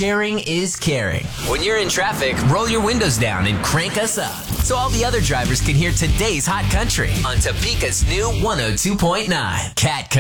sharing is caring. When you're in traffic, roll your windows down and crank us up so all the other drivers can hear today's hot country on Topeka's new 102.9 Cat